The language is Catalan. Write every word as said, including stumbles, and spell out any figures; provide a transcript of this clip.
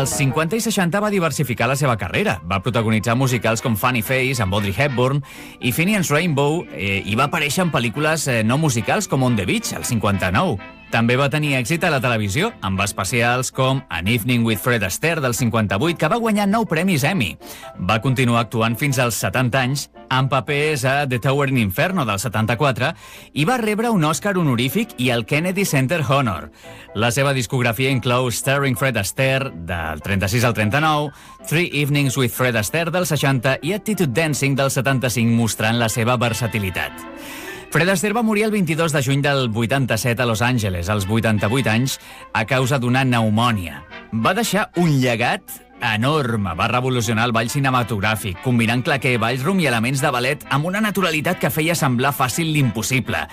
Als cinquanta i seixanta va diversificar la seva carrera. Va protagonitzar musicals com Funny Face, amb Audrey Hepburn, i Finian's Rainbow, eh, i va aparèixer en pel·lícules eh, no musicals com On the Beach, al cinquanta-nou. També va tenir èxit a la televisió, amb especials com An Evening with Fred Astaire del cinquanta-vuit, que va guanyar nou premis Emmy. Va continuar actuant fins als setanta anys, amb papers a The Towering Inferno del setanta-quatre, i va rebre un Oscar honorífic i el Kennedy Center Honor. La seva discografia inclou Starring Fred Astaire, del trenta-sis al trenta-nou, Three Evenings with Fred Astaire del seixanta i Attitude Dancing del setanta-cinc, mostrant la seva versatilitat. Fred Astaire va morir el vint-i-dos de juny del vuitanta-set a Los Angeles, als vuitanta-vuit anys, a causa d'una pneumònia. Va deixar un llegat enorme. Va revolucionar el ball cinematogràfic, combinant claqué, ballroom i elements de ballet amb una naturalitat que feia semblar fàcil l'impossible.